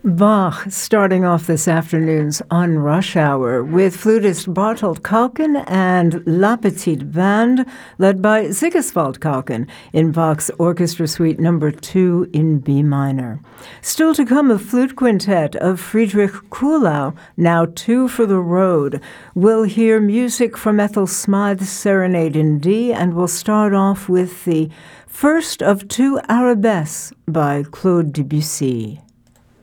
Bach starting off this afternoon's On Rush Hour with flutist Bartolt Kauken and La Petite Band led by Sigiswald Kauken in Bach's Orchestra Suite No. 2 in B minor. Still to come, a flute quintet of Friedrich Kuhlau, Now Two for the Road. We'll hear music from Ethel Smythe's Serenade in D, and we'll start off with the first of two arabesques by Claude Debussy.